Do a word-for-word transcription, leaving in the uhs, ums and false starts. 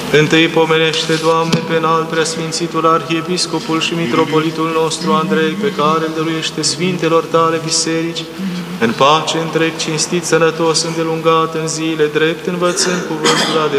Întâi pomenește, Doamne, pe înalt preasfințitul arhiepiscopul și mitropolitul nostru Andrei, pe care îl dăruiește sfintelor tale biserici, în pace întreg, cinstit, sănătos, îndelungat în zile, drept, învățând cuvântul adevărului.